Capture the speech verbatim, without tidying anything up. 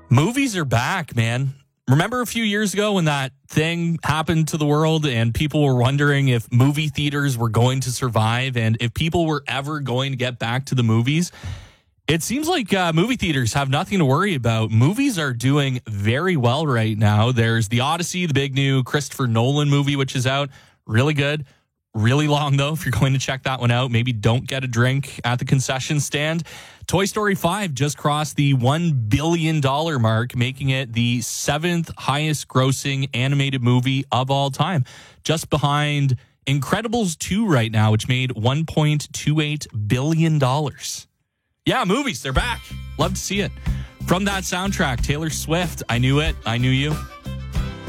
Movies are back, man. Remember a few years ago when that thing happened to the world and people were wondering if movie theaters were going to survive and if people were ever going to get back to the movies? It seems like uh, movie theaters have nothing to worry about. Movies are doing very well right now. There's The Odyssey, the big new Christopher Nolan movie, which is out. Really good. Really long, though, if you're going to check that one out. Maybe don't get a drink at the concession stand. Toy Story five just crossed the one billion dollars mark, making it the seventh highest grossing animated movie of all time. Just behind Incredibles two right now, which made one point two eight billion dollars. Yeah, movies, they're back. Love to see it. From that soundtrack, Taylor Swift, I Knew It, I Knew You.